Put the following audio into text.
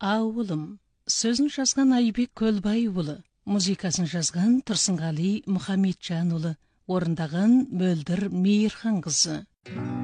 Ауылым. Сөзін жазған Айбек Көлбайұлы, музыкасын жазған Тұрсынғали Мұхамеджанұлы, орындаған Мөлдір Мейірхан қызы.